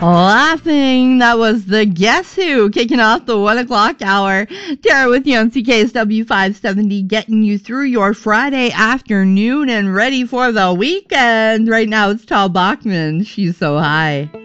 Laughing. That was the Guess Who kicking off the 1 o'clock hour. Tara with you on CKSW 570, getting you through your Friday afternoon and ready for the weekend. Right now it's Tal Bachman. She's so high.